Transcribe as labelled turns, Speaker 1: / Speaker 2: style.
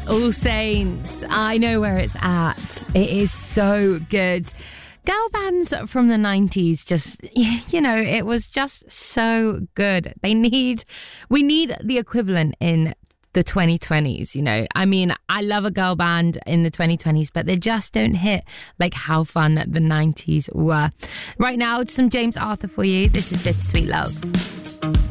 Speaker 1: All Saints. I know where it's at. It is so good. Girl bands from the 90s, just, you know, it was just so good. We need the equivalent in the 2020s, you know. I mean, I love a girl band in the 2020s, but they just don't hit like how fun the 90s were. Right now, some James Arthur for you. This is Bittersweet Love.